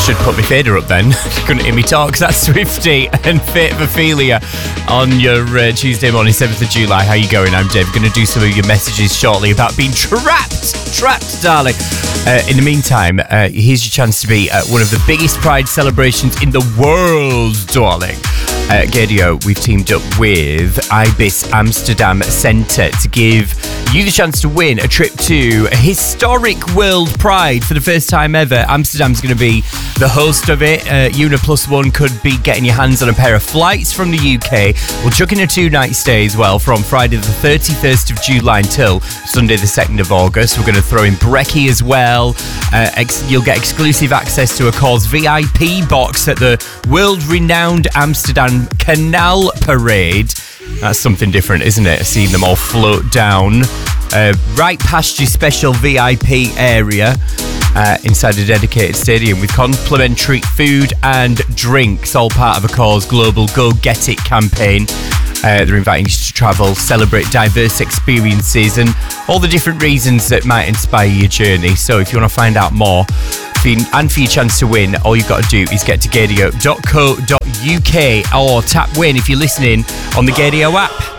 should put my fader up then. You couldn't hear me talk. That's Swifty and Fate of Ophelia on your Tuesday morning, 7th of July. How you going? I'm Dave. Going to do some of your messages shortly about being trapped, darling. In the meantime, here's your chance to be at one of the biggest Pride celebrations in the world, darling. Gaydio, we've teamed up with Ibis Amsterdam Centre to give you the chance to win a trip to a historic World Pride for the first time ever. Amsterdam's going to be the host of it. You and a +1 could be getting your hands on a pair of flights from the UK. We'll chuck in a 2-night stay as well from Friday the 31st of July until Sunday the 2nd of August. We're going to throw in brekkie as well. You'll get exclusive access to a Cause VIP box at the world-renowned Amsterdam Canal Parade. That's something different, isn't it? Seeing them all float down right past your special VIP area inside a dedicated stadium with complimentary food and drinks, all part of a Cause Global Go Get It campaign. They're inviting you to travel, celebrate diverse experiences and all the different reasons that might inspire your journey. So if you want to find out more and for your chance to win, all you've got to do is get to gaydio.co.uk or tap win if you're listening on the Gaydio app.